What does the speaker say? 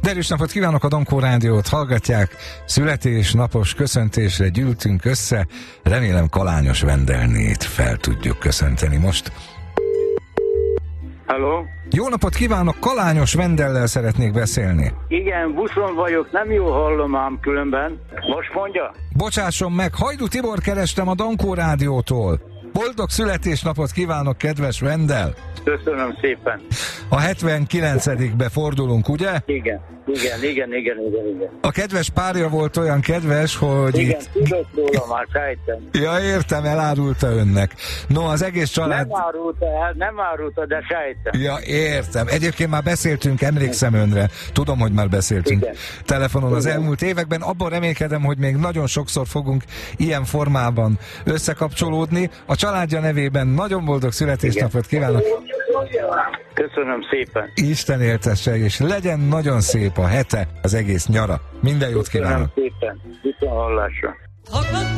Derűs napot kívánok, a Dankó Rádiót hallgatják. Születésnapos köszöntésre gyűltünk össze. Remélem Kalányos Vendelnét fel tudjuk köszönteni most. Halló? Jó napot kívánok, Kalányos Vendellel szeretnék beszélni. Igen, buszon vagyok, nem jó hallom ám különben. Most mondja? Bocsásson meg, Hajdú Tibor kerestem a Dankó Rádiótól. Boldog születésnapot kívánok, kedves Vendel! Köszönöm szépen. A 79-be fordulunk, ugye? Igen. A kedves párja volt olyan kedves, hogy... Igen, tudok róla már, sejtem. Ja, értem, elárulta önnek. No, az egész család... Nem árulta, de sejtem. Ja, értem. Egyébként már beszéltünk, emlékszem önre. Tudom, hogy már beszéltünk telefonon az elmúlt években. Abban remélkedem, hogy még nagyon sokszor fogunk ilyen formában összekapcsolódni. A családja nevében nagyon boldog születésnapot kívánok. Köszönöm szépen. Isten éltesse, és legyen nagyon szép a hete, az egész nyara. Minden jót kívánok. Köszönöm szépen. Viszonthallásra.